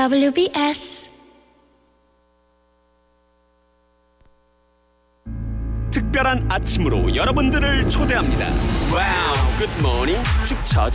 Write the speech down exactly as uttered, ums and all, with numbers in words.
더블유비에스 특별한 아침으로 여러분들을 초대합니다. 와우, 굿모닝 축처